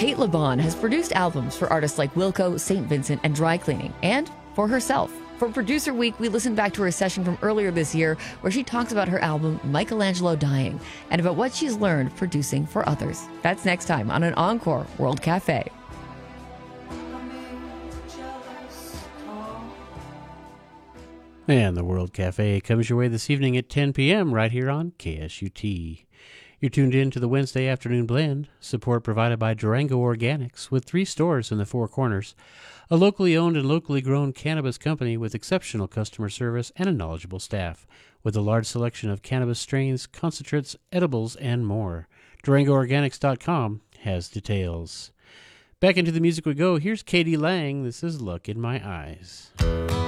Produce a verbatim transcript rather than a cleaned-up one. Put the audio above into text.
Kate LeBon has produced albums for artists like Wilco, Saint Vincent, and Dry Cleaning, and for herself. For Producer Week, we listened back to her session from earlier this year where she talks about her album Michelangelo Dying and about what she's learned producing for others. That's next time on an Encore World Cafe. And the World Cafe comes your way this evening at ten p.m. right here on K S U T. You're tuned in to the Wednesday Afternoon Blend, support provided by Durango Organics, with three stores in the Four Corners, a locally owned and locally grown cannabis company with exceptional customer service and a knowledgeable staff, with a large selection of cannabis strains, concentrates, edibles, and more. Durango Organics dot com has details. Back into the music we go. Here's Katie Lang. This is Look in My Eyes.